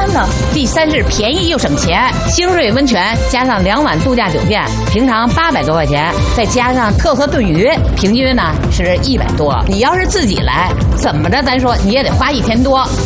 3呢？ 第3是便宜又省钱，星瑞温泉加上2晚度假酒店，平常800多块钱，再加上特色炖鱼，平均呢是100多。你要是自己来，怎么着咱说你也得花1天多。